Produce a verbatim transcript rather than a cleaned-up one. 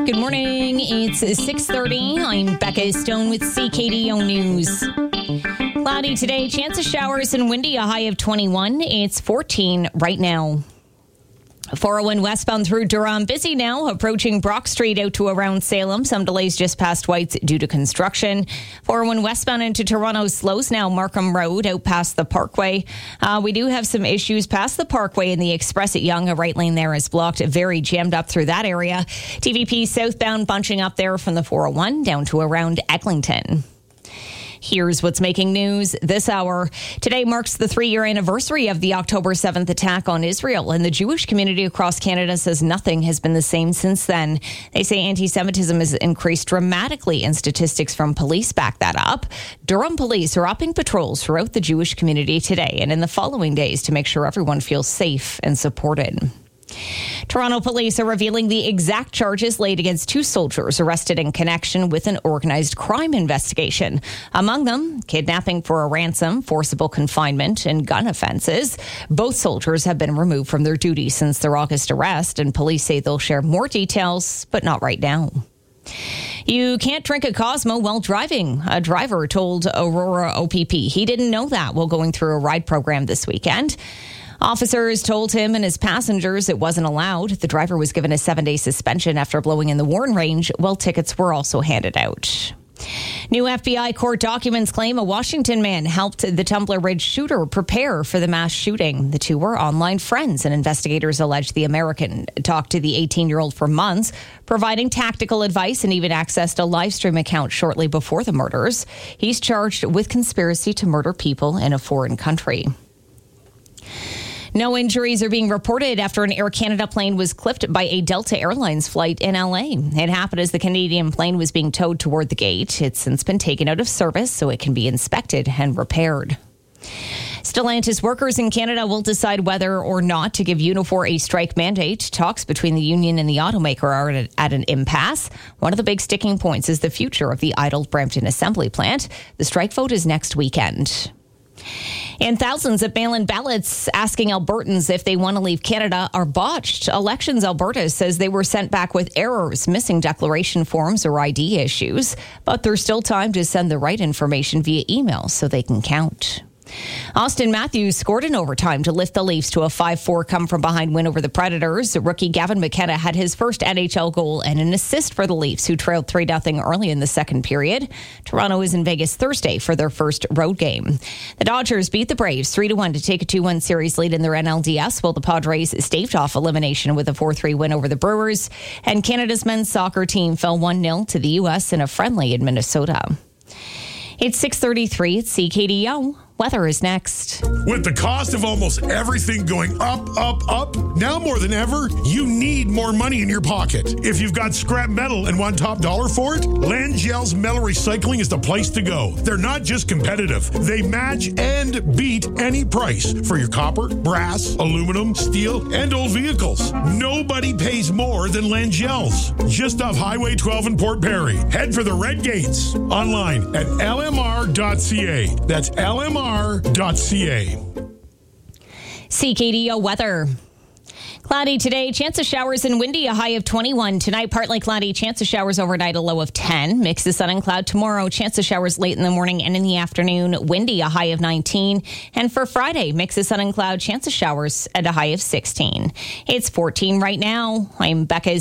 Good morning. It's six thirty. I'm Becca Stone with C K D O News. Cloudy today, chance of showers and windy, a high of twenty-one. It's fourteen right now. four oh one westbound through Durham, busy now, approaching Brock Street out to around Salem. Some delays just past White's due to construction. four oh one westbound into Toronto slows now, Markham Road out past the Parkway. Uh, we do have some issues past the Parkway in the Express at Yonge. A right lane there is blocked, very jammed up through that area. T V P southbound bunching up there from the four oh one down to around Eglinton. Here's what's making news this hour. Today marks the three-year anniversary of the October seventh attack on Israel, and the Jewish community across Canada says nothing has been the same since then. They say anti-Semitism has increased dramatically, and statistics from police back that up. Durham police are upping patrols throughout the Jewish community today and in the following days to make sure everyone feels safe and supported. Toronto police are revealing the exact charges laid against two soldiers arrested in connection with an organized crime investigation. Among them, kidnapping for a ransom, forcible confinement, and gun offenses. Both soldiers have been removed from their duty since their August arrest, and police say they'll share more details, but not right now. You can't drink a Cosmo while driving. A driver told Aurora O P P he didn't know that while going through a ride program this weekend. Officers told him and his passengers it wasn't allowed. The driver was given a seven-day suspension after blowing in the Warren range, while tickets were also handed out. New F B I court documents claim a Washington man helped the Tumbler Ridge shooter prepare for the mass shooting. The two were online friends, and investigators allege the American talked to the eighteen-year-old for months, providing tactical advice and even accessed a live stream account shortly before the murders. He's charged with conspiracy to murder people in a foreign country. No injuries are being reported after an Air Canada plane was clipped by a Delta Airlines flight in L A. It happened as the Canadian plane was being towed toward the gate. It's since been taken out of service so it can be inspected and repaired. Stellantis workers in Canada will decide whether or not to give Unifor a strike mandate. Talks between the union and the automaker are at an impasse. One of the big sticking points is the future of the idled Brampton assembly plant. The strike vote is next weekend. And thousands of mail-in ballots asking Albertans if they want to leave Canada are botched. Elections Alberta says they were sent back with errors, missing declaration forms or I D issues. But there's still time to send the right information via email so they can count. Austin Matthews scored in overtime to lift the Leafs to a five four come-from-behind win over the Predators. Rookie Gavin McKenna had his first N H L goal and an assist for the Leafs, who trailed three nothing early in the second period. Toronto is in Vegas Thursday for their first road game. The Dodgers beat the Braves three to one to take a two one series lead in their N L D S, while the Padres staved off elimination with a four three win over the Brewers. And Canada's men's soccer team fell one nil to the U S in a friendly in Minnesota. It's six thirty-three at C K D O. Weather is next. With the cost of almost everything going up, up, up, now more than ever, you need more money in your pocket. If you've got scrap metal and want top dollar for it, Langell's Metal Recycling is the place to go. They're not just competitive. They match and beat any price for your copper, brass, aluminum, steel, and old vehicles. Nobody pays more than Langell's. Just off Highway twelve in Port Perry. Head for the Red Gates. Online at L M R dot C A. That's L M R dot C A. C K D O weather. Cloudy today, chance of showers and windy, a high of twenty-one. Tonight, partly cloudy, chance of showers overnight, a low of ten. Mix of sun and cloud tomorrow, chance of showers late in the morning and in the afternoon, windy, a high of nineteen. And for Friday, mix of sun and cloud, chance of showers and a high of sixteen. It's fourteen right now. I'm Becca